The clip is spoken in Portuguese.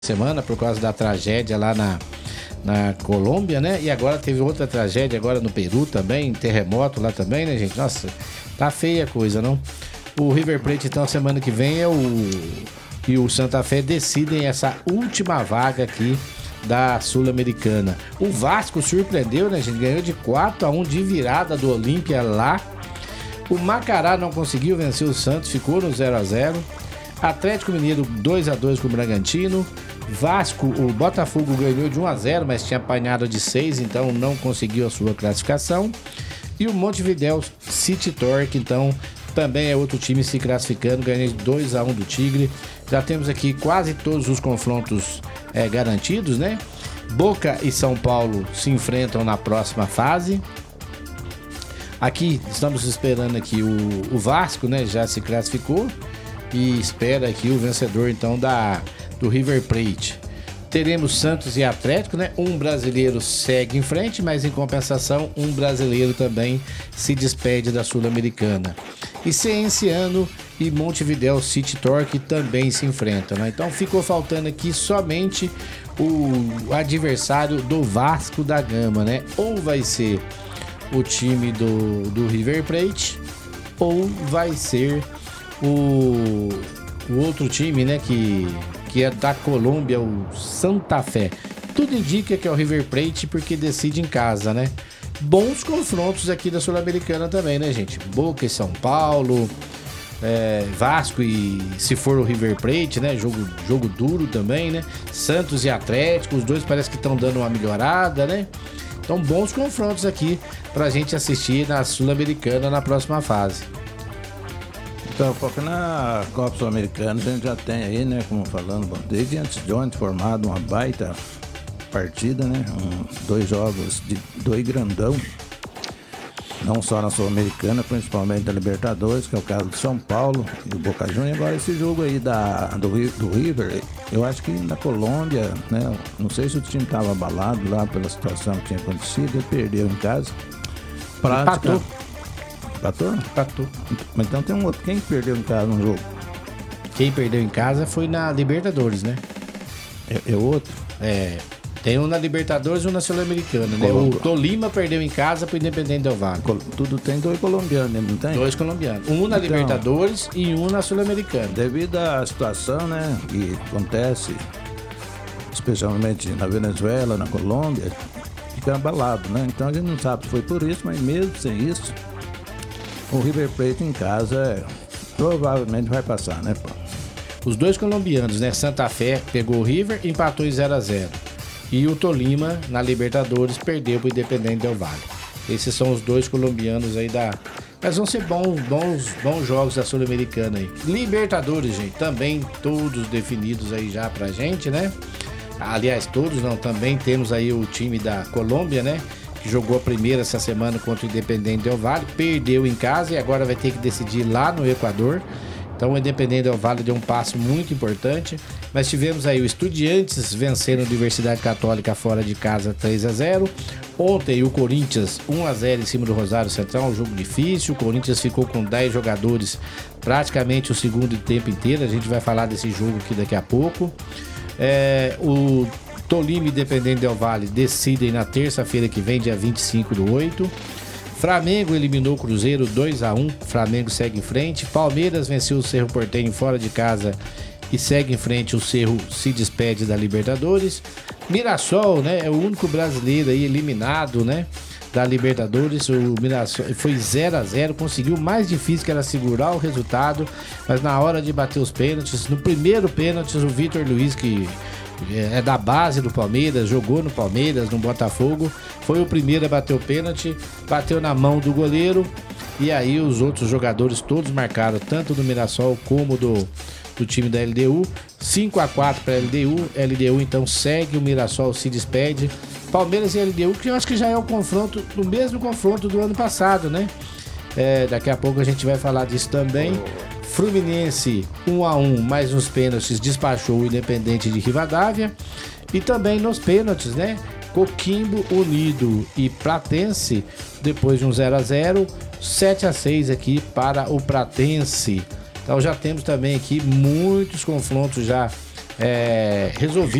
semana por causa da tragédia lá na Colômbia, né? E agora teve outra tragédia agora no Peru também, terremoto lá também, né, gente? Nossa, tá feia a coisa, não? O River Plate, então, semana que vem e o Santa Fé decidem essa última vaga aqui da Sul-Americana. O Vasco surpreendeu, né, gente? Ganhou de 4-1 de virada do Olímpia lá. O Macará não conseguiu vencer o Santos, ficou no 0-0. Atlético Mineiro 2-2 com o Bragantino. Vasco, o Botafogo ganhou de 1-0, mas tinha apanhado de 6, então não conseguiu a sua classificação. E o Montevidéu City Torque, então, também é outro time se classificando, ganhou de 2-1 do Tigre. Já temos aqui quase todos os confrontos garantidos, né? Boca e São Paulo se enfrentam na próxima fase. Aqui estamos esperando aqui o Vasco, né? Já se classificou e espera aqui o vencedor então do River Plate. Teremos Santos e Atlético, né? Um brasileiro segue em frente, mas em compensação um brasileiro também se despede da Sul-Americana. E Cienciano e Montevidéu City Torque também se enfrentam, né? Então ficou faltando aqui somente o adversário do Vasco da Gama, né? Ou vai ser o time do River Plate, ou vai ser o outro time, né, que é da Colômbia, o Santa Fé. Tudo indica que é o River Plate porque decide em casa, né? Bons confrontos aqui da Sul-Americana também, né, gente? Boca e São Paulo, Vasco e se for o River Plate, né? Jogo duro também, né? Santos e Atlético, os dois parece que estão dando uma melhorada, né? Então, bons confrontos aqui pra gente assistir na Sul-Americana na próxima fase. Então, porque na Copa Sul-Americana a gente já tem aí, né, como falando, desde antes de ontem formado uma baita partida, né, 2 jogos de 2 grandão, não só na Sul-Americana, principalmente da Libertadores, que é o caso do São Paulo e do Boca Juniors. Agora esse jogo aí do River, eu acho que na Colômbia, né, não sei se o time estava abalado lá pela situação que tinha acontecido, ele perdeu em casa. Empatou. Mas então tem um outro. Quem perdeu em casa no jogo? Quem perdeu em casa foi na Libertadores, né? É outro? Tem um na Libertadores e um na Sul-Americana, né? O Tolima perdeu em casa pro Independente Del Valle. Tudo tem 2 colombianos, não tem? 2 colombianos. Um na Libertadores e um na Sul-Americana. Devido à situação, né, que acontece, especialmente na Venezuela, na Colômbia, fica abalado, né? Então a gente não sabe se foi por isso, mas mesmo sem isso, o River Plate em casa provavelmente vai passar, né, pô? Os 2 colombianos, né? Santa Fé pegou o River e empatou em 0-0. E o Tolima, na Libertadores, perdeu pro Independente Del Valle. Esses são os 2 colombianos aí Mas vão ser bons jogos da Sul-Americana aí. Libertadores, gente, também todos definidos aí já pra gente, né? Aliás, todos não, também temos aí o time da Colômbia, né? Que jogou a primeira essa semana contra o Independente Del Valle, perdeu em casa e agora vai ter que decidir lá no Equador. Então o Independente Del Valle deu um passo muito importante, mas tivemos aí o Estudiantes vencendo a Universidade Católica fora de casa 3-0. Ontem o Corinthians 1-0 em cima do Rosário Central, um jogo difícil. O Corinthians ficou com 10 jogadores praticamente o segundo tempo inteiro. A gente vai falar desse jogo aqui daqui a pouco. O Tolima e Independente Del Valle decidem na terça-feira que vem, dia 25/8. Flamengo eliminou o Cruzeiro 2-1. Flamengo segue em frente. Palmeiras venceu o Cerro Porteño fora de casa e segue em frente. O Cerro se despede da Libertadores. Mirassol, né, é o único brasileiro aí eliminado, né, da Libertadores. O Mirassol foi 0-0. Conseguiu, o mais difícil que era segurar o resultado, mas na hora de bater os pênaltis, no primeiro pênalti, o Vitor Luiz, que é da base do Palmeiras, jogou no Palmeiras, no Botafogo, foi o primeiro a bater o pênalti, bateu na mão do goleiro, e aí os outros jogadores todos marcaram, tanto do Mirassol como do time da LDU. 5-4 para a LDU então segue, o Mirassol se despede. Palmeiras e LDU, que eu acho que já é o confronto, o mesmo confronto do ano passado, né? Daqui a pouco a gente vai falar disso também. Fluminense 1-1, mais uns pênaltis, despachou o Independente de Rivadavia. E também nos pênaltis, né? Coquimbo Unido e Platense, depois de um 0-0, 7-6 aqui para o Platense. Então já temos também aqui muitos confrontos já resolvido